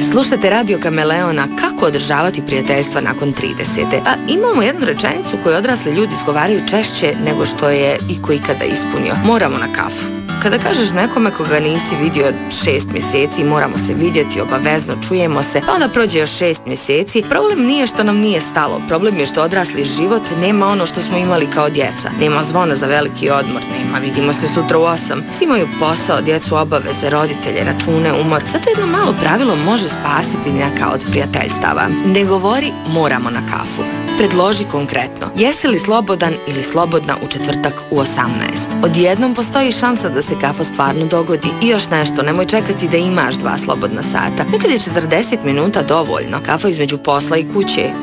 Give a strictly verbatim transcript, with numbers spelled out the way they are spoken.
Slušate Radio Kameleona, kako održavati prijateljstva nakon tridesete. A imamo jednu rečenicu koju odrasli ljudi izgovaraju češće nego što je iko ikada ispunio. Moramo na kafu. Kada kažeš nekome koga nisi vidio šest mjeseci, moramo se vidjeti, obavezno čujemo se, pa onda prođe još šest mjeseci, problem nije što nam nije stalo, problem je što odrasli život nema ono što smo imali kao djeca. Nema zvona za veliki odmor, nema vidimo se sutra u osam. Svi imaju posao, djecu, obaveze, roditelje, račune, umor. Zato jedno malo pravilo može spasiti neka od prijateljstava. Ne govori moramo na kafu. Predloži konkretno. Jesi li slobodan ili slobodna u četvrtak u osamnaest? Odjednom postoji šansa da se kafa stvarno dogodi. I još nešto, nemoj čekati da imaš dva slobodna sata. Nekad je četrdeset minuta dovoljno. Kafa između posla i kuće